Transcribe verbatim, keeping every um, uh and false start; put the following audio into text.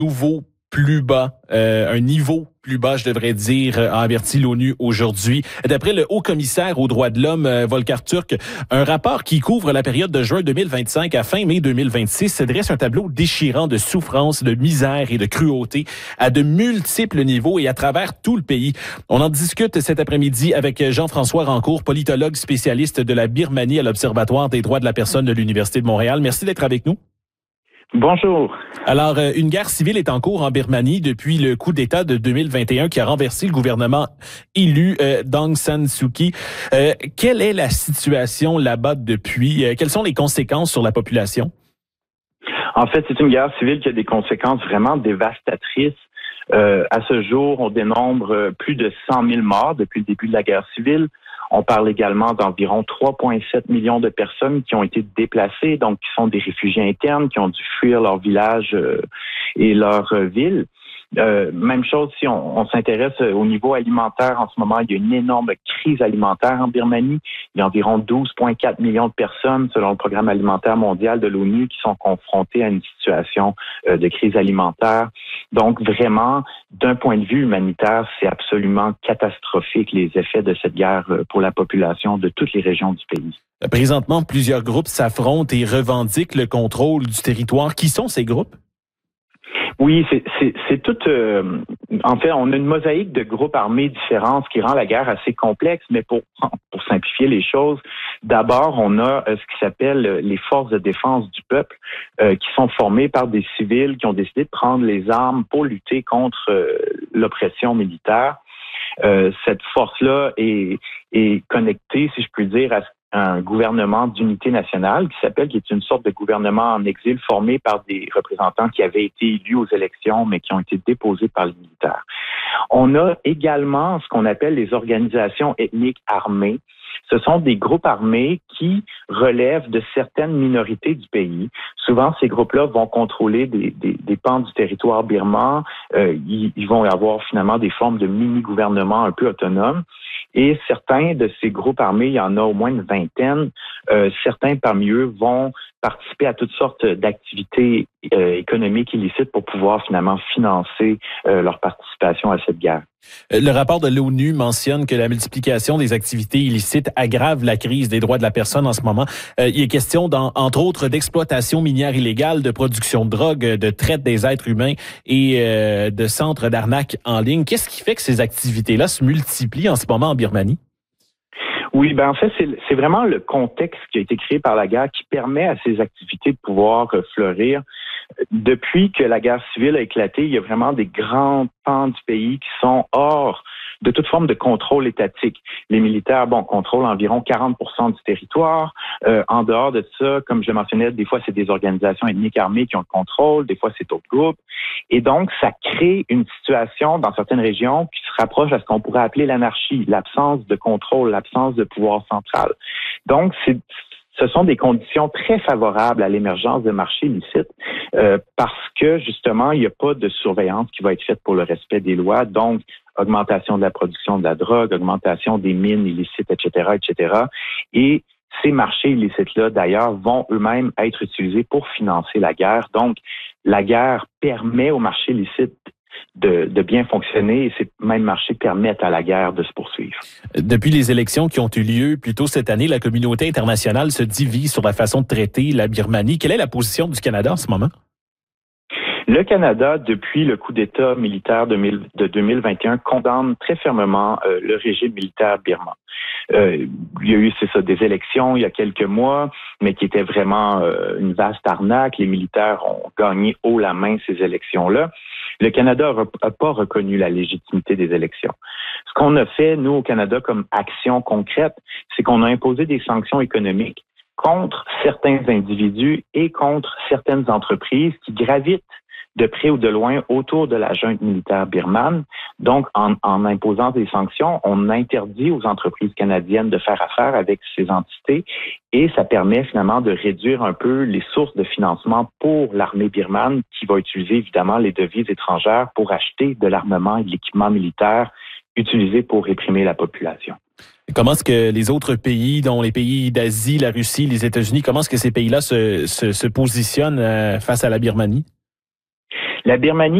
nouveau plus bas, euh, un niveau plus bas, je devrais dire, a averti l'ONU aujourd'hui. D'après le haut-commissaire aux droits de l'homme, euh, Volker Turk, un rapport qui couvre la période de juin deux mille vingt-cinq à fin mai deux mille vingt-six dresse un tableau déchirant de souffrance, de misère et de cruauté à de multiples niveaux et à travers tout le pays. On en discute cet après-midi avec Jean-François Rancourt, politologue spécialiste de la Birmanie à l'Observatoire des droits de la personne de l'Université de Montréal. Merci d'être avec nous. Bonjour. Alors, euh, une guerre civile est en cours en Birmanie depuis le coup d'État de deux mille vingt et un qui a renversé le gouvernement élu euh, d'Aung San Suu Kyi. Euh, quelle est la situation là-bas depuis? Euh, quelles sont les conséquences sur la population? En fait, c'est une guerre civile qui a des conséquences vraiment dévastatrices. Euh, à ce jour, on dénombre plus de cent mille morts depuis le début de la guerre civile. On parle également d'environ trois virgule sept millions de personnes qui ont été déplacées, donc qui sont des réfugiés internes, qui ont dû fuir leur village euh, et leur euh, ville. Euh, même chose si on, on s'intéresse au niveau alimentaire. En ce moment, il y a une énorme crise alimentaire en Birmanie. Il y a environ douze virgule quatre millions de personnes, selon le Programme alimentaire mondial de l'ONU, qui sont confrontées à une situation euh, de crise alimentaire. Donc, vraiment, d'un point de vue humanitaire, c'est absolument catastrophique les effets de cette guerre pour la population de toutes les régions du pays. Présentement, plusieurs groupes s'affrontent et revendiquent le contrôle du territoire. Qui sont ces groupes? Oui, c'est, c'est, c'est tout. Euh, en fait, on a une mosaïque de groupes armés différents, ce qui rend la guerre assez complexe. Mais pour pour simplifier les choses, d'abord, on a euh, ce qui s'appelle les forces de défense du peuple, euh, qui sont formées par des civils qui ont décidé de prendre les armes pour lutter contre euh, l'oppression militaire. Euh, cette force-là est, est connectée, si je puis dire, à un gouvernement d'unité nationale qui s'appelle, qui est une sorte de gouvernement en exil formé par des représentants qui avaient été élus aux élections, mais qui ont été déposés par les militaires. On a également ce qu'on appelle les organisations ethniques armées. Ce sont des groupes armés qui relèvent de certaines minorités du pays. Souvent, ces groupes-là vont contrôler des, des, des pans du territoire birman. Euh, ils, ils vont avoir finalement des formes de mini-gouvernements un peu autonomes. Et certains de ces groupes armés, il y en a au moins une vingtaine, euh, certains parmi eux vont participer à toutes sortes d'activités euh, économiques illicites pour pouvoir finalement financer euh, leur participation à cette guerre. Le rapport de l'ONU mentionne que la multiplication des activités illicites aggrave la crise des droits de la personne en ce moment. Euh, il est question, dans, entre autres, d'exploitation minière illégale, de production de drogue, de traite des êtres humains et euh, de centres d'arnaque en ligne. Qu'est-ce qui fait que ces activités-là se multiplient en ce moment en Birmanie? Oui, ben en fait, c'est, c'est vraiment le contexte qui a été créé par la guerre qui permet à ces activités de pouvoir euh, fleurir. Depuis que la guerre civile a éclaté, il y a vraiment des grands pans du pays qui sont hors de toute forme de contrôle étatique. Les militaires, bon, contrôlent environ quarante pour cent du territoire. Euh, en dehors de ça, comme je mentionnais, des fois, c'est des organisations ethniques armées qui ont le contrôle, des fois, c'est d'autres groupes. Et donc, ça crée une situation dans certaines régions qui se rapproche à ce qu'on pourrait appeler l'anarchie, l'absence de contrôle, l'absence de pouvoir central. Donc, c'est Ce sont des conditions très favorables à l'émergence de marchés illicites euh, parce que, justement, il n'y a pas de surveillance qui va être faite pour le respect des lois. Donc, augmentation de la production de la drogue, augmentation des mines illicites, et cetera, et cetera. Et ces marchés illicites-là, d'ailleurs, vont eux-mêmes être utilisés pour financer la guerre. Donc, la guerre permet aux marchés illicites De, de bien fonctionner et ces mêmes marchés permettent à la guerre de se poursuivre. Depuis les élections qui ont eu lieu plus tôt cette année, la communauté internationale se divise sur la façon de traiter la Birmanie. Quelle est la position du Canada en ce moment? Le Canada, depuis le coup d'État militaire de deux mille vingt et un, condamne très fermement euh, le régime militaire birman. Euh, il y a eu, c'est ça, des élections il y a quelques mois, mais qui étaient vraiment euh, une vaste arnaque. Les militaires ont gagné haut la main ces élections-là. Le Canada n'a pas reconnu la légitimité des élections. Ce qu'on a fait, nous, au Canada, comme action concrète, c'est qu'on a imposé des sanctions économiques contre certains individus et contre certaines entreprises qui gravitent de près ou de loin autour de la junte militaire birmane. Donc, en, en imposant des sanctions, on interdit aux entreprises canadiennes de faire affaire avec ces entités et ça permet finalement de réduire un peu les sources de financement pour l'armée birmane qui va utiliser évidemment les devises étrangères pour acheter de l'armement et de l'équipement militaire utilisé pour réprimer la population. Comment est-ce que les autres pays, dont les pays d'Asie, la Russie, les États-Unis, comment est-ce que ces pays-là se, se, se positionnent face à la Birmanie? La Birmanie